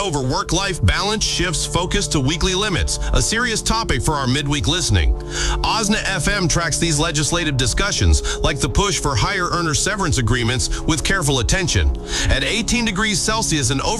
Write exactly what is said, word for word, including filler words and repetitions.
over work-life balance shifts focus to weekly limits, a serious topic for our midweek listening. OSNA F M tracks these legislative discussions, like the push for higher earner severance agreements, with careful attention. At eighteen degrees Celsius and over